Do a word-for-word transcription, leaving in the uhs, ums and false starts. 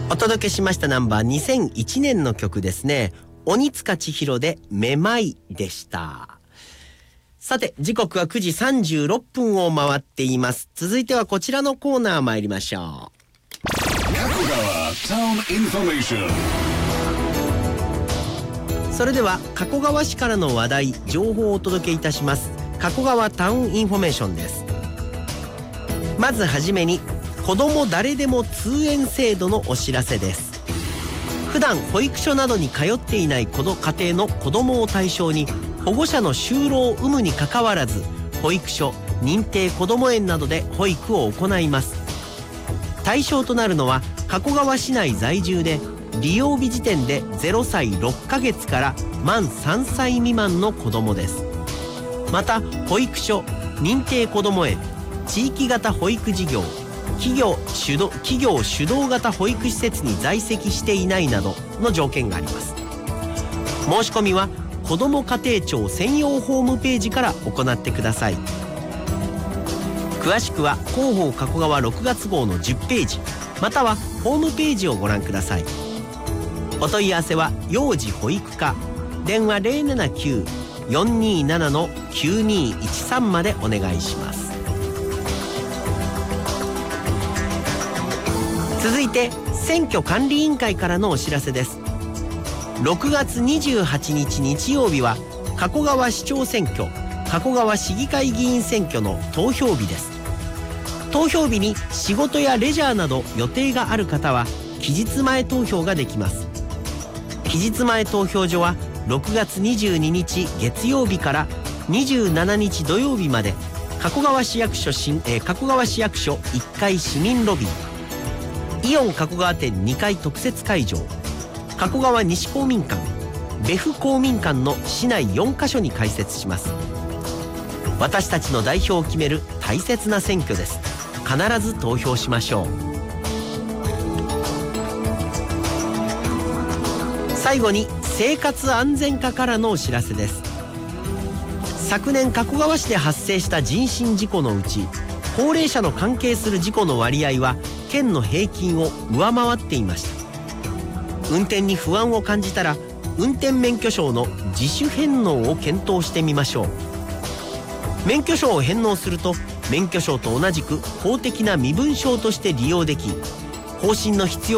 お届けしましたナンバーにせんいちねんの曲ですね。鬼塚千尋でめまいでした。さて時刻はくじさんじゅうろっぷんを回っています。続いてはこちらのコーナー参りましょう。 加古川タウンインフォメーション。それでは加古川市からの話題情報をお届けいたします。加古川タウンインフォメーションです。まずはじめに子ども誰でも通園制度のお知らせです。普段保育所などに通っていない子ど家庭の子どもを対象に保護者の就労有無にかかわらず保育所、認定こども園などで保育を行います。対象となるのは加古川市内在住で利用日時点でゼロさいろっかげつから満さんさい未満の子どもです。また保育所、認定こども園、地域型保育事業、企業主導、企業主導型保育施設に在籍していないなどの条件があります。申し込みは子ども家庭庁専用ホームページから行ってください。詳しくは広報加古川ろくがつ号のじゅっページまたはホームページをご覧ください。お問い合わせは幼児保育課電話 ゼロななきゅう よんにーなな きゅうにーいちさん までお願いします。続いて選挙管理委員会からのお知らせです。ろくがつにじゅうはちにち日曜日は加古川市長選挙、加古川市議会議員選挙の投票日です。投票日に仕事やレジャーなど予定がある方は期日前投票ができます。期日前投票所はろくがつにじゅうににち月曜日からにじゅうしちにち土曜日まで加古川市役所新、えー、加古川市役所いっかい市民ロビー、イオン加古川店にかい特設会場、加古川西公民館、別府公民館の市内よんかしょに開設します。私たちの代表を決める大切な選挙です。必ず投票しましょう。最後に生活安全課からのお知らせです。昨年加古川市で発生した人身事故のうち高齢者の関係する事故の割合は県の平均を上回っていました。運転に不安を感じたら運転免許証の自主返納を検討してみましょう。免許証を返納すると免許証と同じく公的な身分証として利用でき、更新の必要